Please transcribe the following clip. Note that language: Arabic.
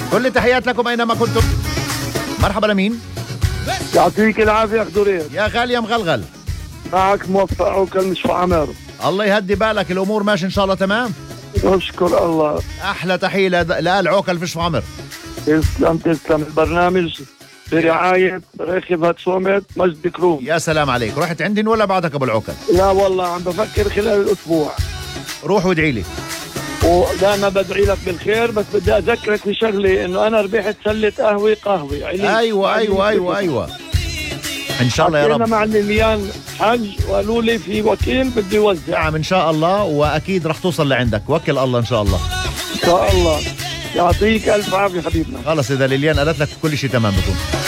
كل تحيات لكم أينما كنتم. مرحبا لمين؟ يعطيك العافية أخ دريد. يا غالي يا مغلغل. معك موفق عوكل من شفا عمر. الله يهدي بالك، الأمور ماشي إن شاء الله تمام؟ نشكر الله. أحلى تحية لآل عوكل في شفا عمر. تسلم تسلم. البرنامج برعاية رخبة صومت مجد كروم. يا سلام عليك. رحت عندي ولا بعدك أبو العوكل؟ لا والله عم بفكر خلال الأسبوع. روح وادعي لي. ودائما بدعي لك بالخير، بس بدي أذكرك بشغلة إنه أنا ربحت سلة قهوة أيوة إن شاء الله يا رب. أنا مع المليان حج وقالوا لي في وكيل بده يوزع. نعم إن شاء الله، وأكيد رح توصل لعندك. وكل الله إن شاء الله. إن شاء الله. يعطيك ألف عافية حبيبنا. خلص إذا ليليان قالت لك كل شيء تمام بكون.